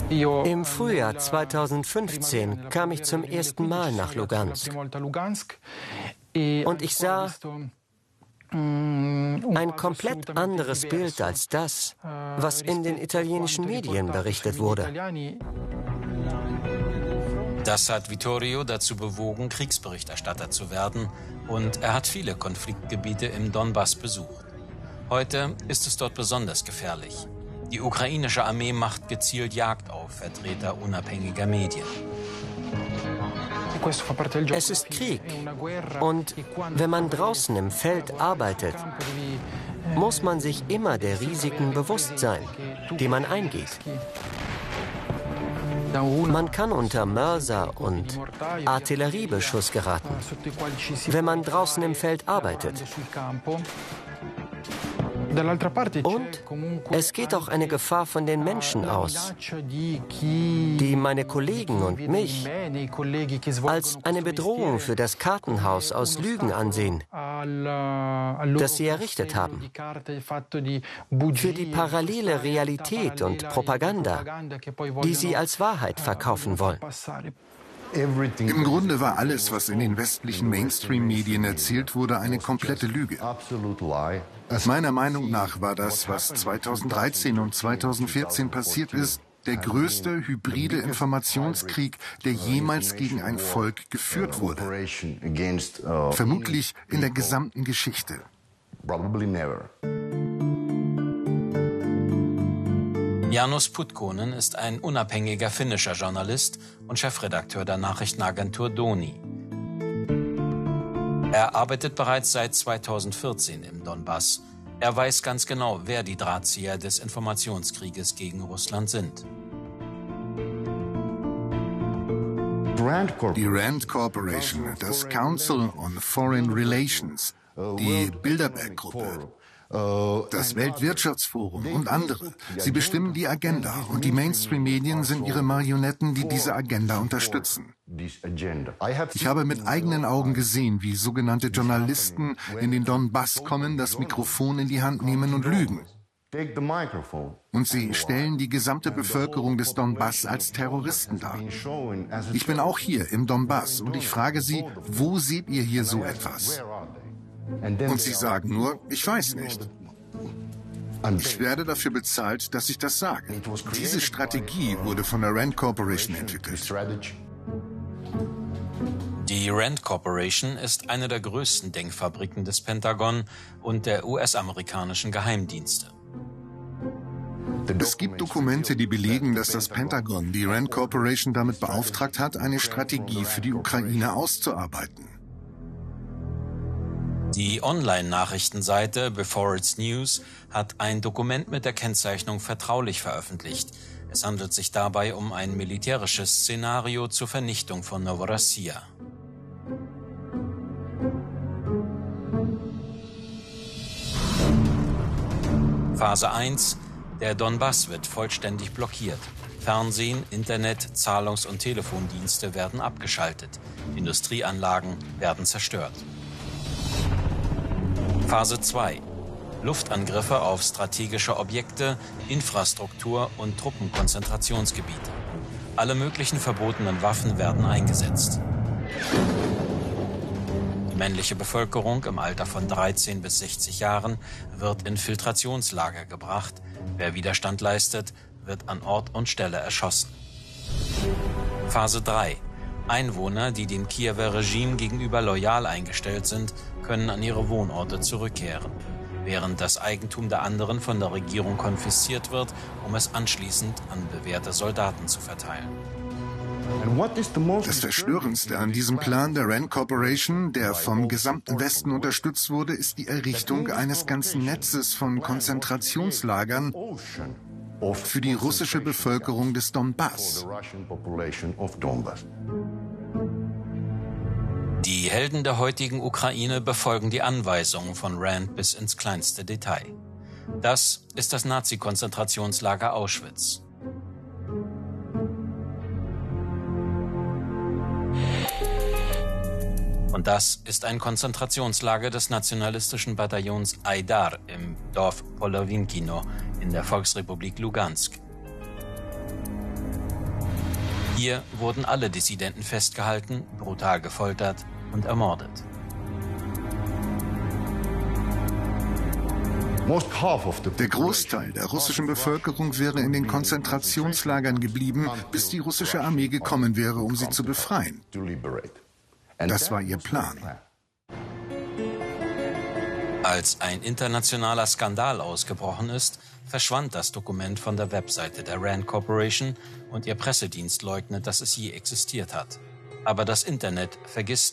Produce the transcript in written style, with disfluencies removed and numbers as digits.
Im Frühjahr 2015 kam ich zum ersten Mal nach Lugansk und ich sah ein komplett anderes Bild als das, was in den italienischen Medien berichtet wurde. Das hat Vittorio dazu bewogen, Kriegsberichterstatter zu werden, und er hat viele Konfliktgebiete im Donbass besucht. Heute ist es dort besonders gefährlich. Die ukrainische Armee macht gezielt Jagd auf Vertreter unabhängiger Medien. Es ist Krieg und wenn man draußen im Feld arbeitet, muss man sich immer der Risiken bewusst sein, die man eingeht. Man kann unter Mörser und Artilleriebeschuss geraten, wenn man draußen im Feld arbeitet. Und es geht auch eine Gefahr von den Menschen aus, die meine Kollegen und mich als eine Bedrohung für das Kartenhaus aus Lügen ansehen, das sie errichtet haben, für die parallele Realität und Propaganda, die sie als Wahrheit verkaufen wollen. Im Grunde war alles, was in den westlichen Mainstream-Medien erzählt wurde, eine komplette Lüge. Meiner Meinung nach war das, was 2013 und 2014 passiert ist, der größte hybride Informationskrieg, der jemals gegen ein Volk geführt wurde. Vermutlich in der gesamten Geschichte. János Putkonen ist ein unabhängiger finnischer Journalist und Chefredakteur der Nachrichtenagentur Doni. Er arbeitet bereits seit 2014 im Donbass. Er weiß ganz genau, wer die Drahtzieher des Informationskrieges gegen Russland sind. Die RAND Corporation, das Council on Foreign Relations, die Bilderberg-Gruppe, das Weltwirtschaftsforum und andere. Sie bestimmen die Agenda und die Mainstream-Medien sind ihre Marionetten, die diese Agenda unterstützen. Ich habe mit eigenen Augen gesehen, wie sogenannte Journalisten in den Donbass kommen, das Mikrofon in die Hand nehmen und lügen. Und sie stellen die gesamte Bevölkerung des Donbass als Terroristen dar. Ich bin auch hier im Donbass und ich frage sie, wo seht ihr hier so etwas? Und sie sagen nur, ich weiß nicht. Ich werde dafür bezahlt, dass ich das sage. Diese Strategie wurde von der RAND Corporation entwickelt. Die RAND Corporation ist eine der größten Denkfabriken des Pentagon und der US-amerikanischen Geheimdienste. Es gibt Dokumente, die belegen, dass das Pentagon die RAND Corporation damit beauftragt hat, eine Strategie für die Ukraine auszuarbeiten. Die Online-Nachrichtenseite Before It's News hat ein Dokument mit der Kennzeichnung vertraulich veröffentlicht. Es handelt sich dabei um ein militärisches Szenario zur Vernichtung von Novorossiya. Phase 1. Der Donbass wird vollständig blockiert. Fernsehen, Internet, Zahlungs- und Telefondienste werden abgeschaltet. Industrieanlagen werden zerstört. Phase 2. Luftangriffe auf strategische Objekte, Infrastruktur und Truppenkonzentrationsgebiete. Alle möglichen verbotenen Waffen werden eingesetzt. Die männliche Bevölkerung im Alter von 13 bis 60 Jahren wird in Filtrationslager gebracht. Wer Widerstand leistet, wird an Ort und Stelle erschossen. Phase 3. Einwohner, die dem Kiewer Regime gegenüber loyal eingestellt sind, können an ihre Wohnorte zurückkehren, während das Eigentum der anderen von der Regierung konfisziert wird, um es anschließend an bewährte Soldaten zu verteilen. Das Verstörendste an diesem Plan der RAND Corporation, der vom gesamten Westen unterstützt wurde, ist die Errichtung eines ganzen Netzes von Konzentrationslagern für die russische Bevölkerung des Donbass. Die Helden der heutigen Ukraine befolgen die Anweisungen von RAND bis ins kleinste Detail. Das ist das Nazi-Konzentrationslager Auschwitz. Und das ist ein Konzentrationslager des nationalistischen Bataillons Aidar im Dorf Polowinkino in der Volksrepublik Lugansk. Hier wurden alle Dissidenten festgehalten, brutal gefoltert und ermordet. Der Großteil der russischen Bevölkerung wäre in den Konzentrationslagern geblieben, bis die russische Armee gekommen wäre, um sie zu befreien. Das war ihr Plan. Als ein internationaler Skandal ausgebrochen ist, verschwand das Dokument von der Webseite der Rand Corporation und ihr Pressedienst leugnet, dass es je existiert hat. Aber das Internet vergisst